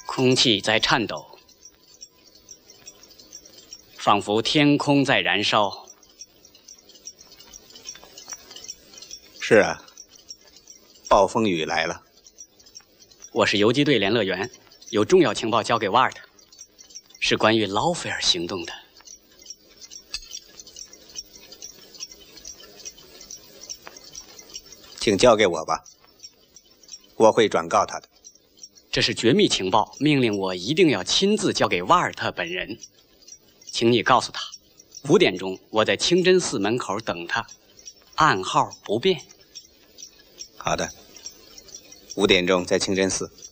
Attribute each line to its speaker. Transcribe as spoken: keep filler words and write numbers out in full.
Speaker 1: 空气在颤抖，仿佛天空在燃烧。
Speaker 2: 是啊，暴风雨来了。
Speaker 1: 我是游击队联络员，有重要情报交给瓦尔特，是关于劳菲尔行动的。
Speaker 2: 请交给我吧，我会转告他的。
Speaker 1: 这是绝密情报，命令我一定要亲自交给瓦尔特本人。请你告诉他，五点钟我在清真寺门口等他，暗号不变。
Speaker 2: 好的，五点钟在清真寺。